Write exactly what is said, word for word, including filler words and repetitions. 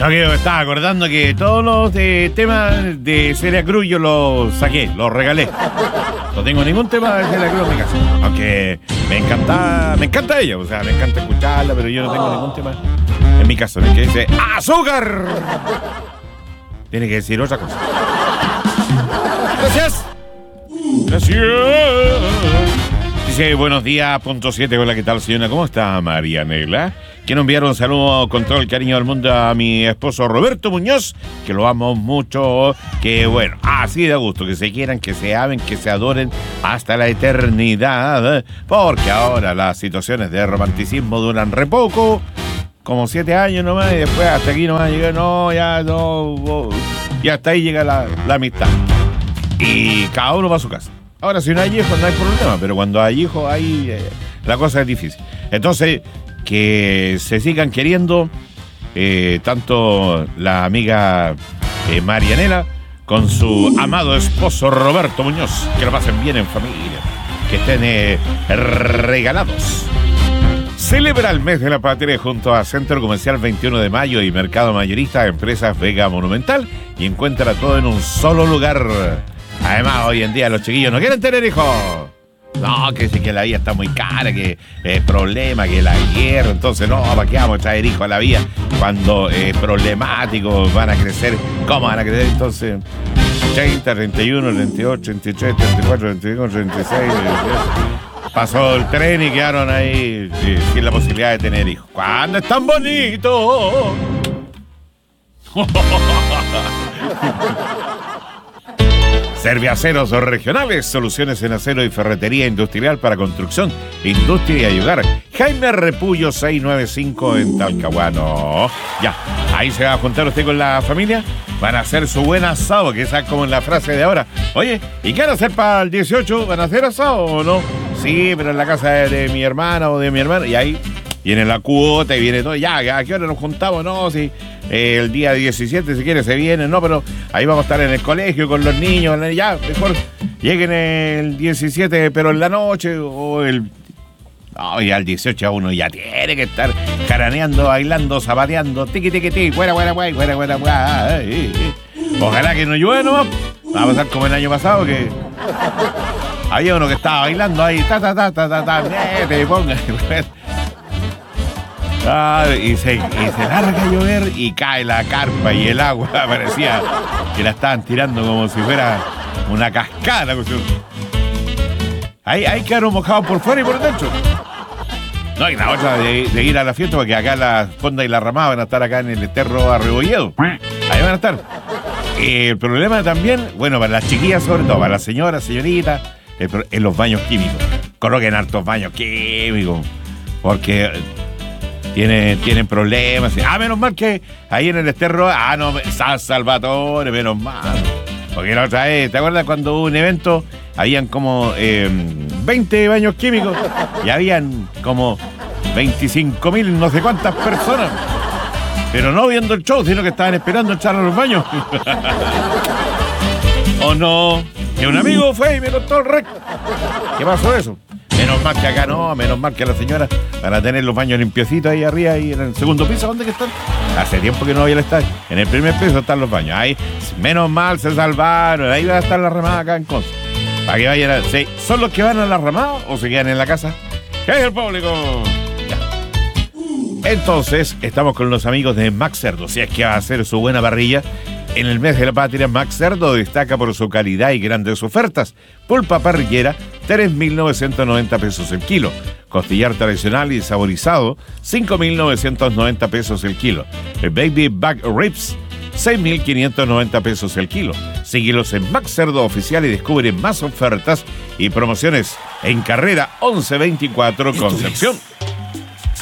No, que me estaba acordando que todos los eh, temas de Celia Cruz yo los saqué, los regalé. No tengo ningún tema de Celia Cruz en mi casa. Aunque me encanta, me encanta ella, o sea, me encanta escucharla, pero yo no tengo ningún tema en mi casa. ¿No? Que dice ¡azúcar! Tiene que decir otra cosa. Gracias. Gracias. Dice, buenos días, punto siete. Hola, ¿qué tal, señora? ¿Cómo está, Marianela? Quiero enviar un saludo con todo el cariño del mundo a mi esposo Roberto Muñoz, que lo amo mucho, que bueno, así de gusto, que se quieran, que se amen, que se adoren hasta la eternidad, porque ahora las situaciones de romanticismo duran re poco, como siete años nomás, y después hasta aquí nomás llega, no, ya no, y hasta ahí llega la, la amistad. Y cada uno va a su casa. Ahora, si no hay hijos, no hay problema, pero cuando hay hijos, ahí eh, la cosa es difícil. Entonces, que se sigan queriendo, eh, tanto la amiga eh, Marianela con su amado esposo Roberto Muñoz. Que lo pasen bien en familia, que estén eh, regalados. Celebra el mes de la patria junto a Centro Comercial veintiuno de mayo y Mercado Mayorista, Empresas Vega Monumental, y encuentra todo en un solo lugar. Además, hoy en día los chiquillos no quieren tener hijos. No, que sí, que la vida está muy cara, que es problema, que la guerra. Entonces, no, ¿para qué vamos a traer hijos a la vida cuando es problemático? Van a crecer. ¿Cómo van a crecer? Entonces, treinta, treinta y uno, treinta y ocho, treinta y tres, treinta y cuatro, treinta y cinco, treinta y seis. Pasó el tren y quedaron ahí sí, sin la posibilidad de tener hijos. ¿Cuándo es tan bonito? Serviaceros regionales, soluciones en acero y ferretería industrial para construcción, industria y hogar. Jaime Repullo seiscientos noventa y cinco en Talcahuano. Ya, ahí se va a juntar usted con la familia. Van a hacer su buen asado, que esa es como la frase de ahora. Oye, ¿y qué van a hacer para el dieciocho? ¿Van a hacer asado o no? Sí, pero en la casa de, de mi hermana o de mi hermano. Y ahí viene la cuota y viene todo. Ya, ¿a qué hora nos juntamos? No, si eh, el día diecisiete, si quiere, se viene. No, pero ahí vamos a estar en el colegio con los niños. Ya, mejor lleguen el diecisiete, pero en la noche o el... No, y al dieciocho uno ya tiene que estar caraneando, bailando, zapateando, tiqui, tiqui, tiqui, fuera, fuera, fuera, fuera, fuera, fuera. Ojalá que no llueva nomás. Va a pasar como el año pasado, que había uno que estaba bailando ahí, ta, ta, ta, ta, ta, ta, te ponga. Ah, y, se, y se larga a llover y cae la carpa y el agua. Parecía que la estaban tirando como si fuera una cascada. Ahí, ahí quedaron mojados por fuera y por dentro. No, y la otra de, de ir a la fiesta, porque acá la Fonda y la Ramada van a estar acá en el Esterro Arrebolledo. Ahí van a estar. Eh, el problema también, bueno, para las chiquillas sobre todo, para las señoras, señoritas, el, en los baños químicos. Coloquen hartos baños químicos, porque tienen, tienen problemas. Ah, menos mal que ahí en el Esterro, ah, no, San Salvatore, menos mal. Porque la otra vez, ¿te acuerdas cuando hubo un evento? Habían como eh, veinte baños químicos y habían como veinticinco mil no sé cuántas personas. Pero no viendo el show, sino que estaban esperando entrar a los baños. ¿O no? Que un amigo fue y me contó el rec. ¿Qué pasó eso? Menos mal que acá no, menos mal que las señoras van a tener los baños limpiecitos ahí arriba y en el segundo piso. ¿Dónde que están? Hace tiempo que no voy al estadio. En el primer piso están los baños. Ahí, menos mal, se salvaron. Ahí va a estar la ramada acá en Conce. Para que vayan a... ¿Sí? ¿Son los que van a la ramada o se quedan en la casa? ¿Qué es el público? Ya. Entonces, estamos con los amigos de Max Cerdo. Si es que va a hacer su buena parrilla. En el mes de la patria, Max Cerdo destaca por su calidad y grandes ofertas. Pulpa parrillera, tres mil novecientos noventa pesos el kilo. Costillar tradicional y saborizado, cinco mil novecientos noventa pesos el kilo. El Baby Back Ribs, seis mil quinientos noventa pesos el kilo. Síguelos en Max Cerdo Oficial y descubre más ofertas y promociones en carrera once veinticuatro Concepción.